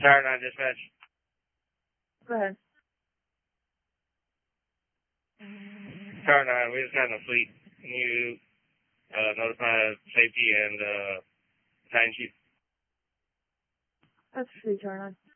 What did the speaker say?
Tower 9 dispatch. Go ahead. Tower 9, we just got in a fleet. Can you notify safety and Battalion Chief? That's free, Tower 9.